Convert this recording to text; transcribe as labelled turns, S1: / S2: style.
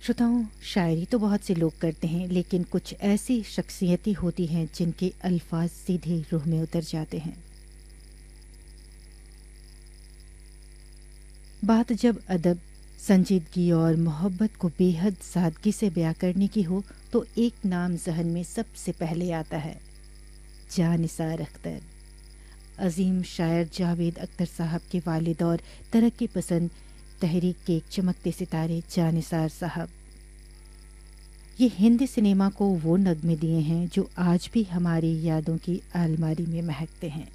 S1: श्रोताओं, शायरी तो बहुत से लोग करते हैं, लेकिन कुछ ऐसी शख्सियतें होती हैं जिनके अल्फाज सीधे रूह में उतर जाते हैं। बात जब अदब, संजीदगी और मोहब्बत को बेहद सादगी से बयां करने की हो, तो एक नाम ज़हन में सबसे पहले आता है, जानिसार अख्तर। अजीम शायर जावेद अख्तर साहब के वालिद और तरक्की पसंद तहरीक के एक चमकते सितारे जानिसार साहब। ये हिंदी सिनेमा को वो नगमे दिए हैं जो आज भी हमारी यादों की अलमारी में महकते हैं।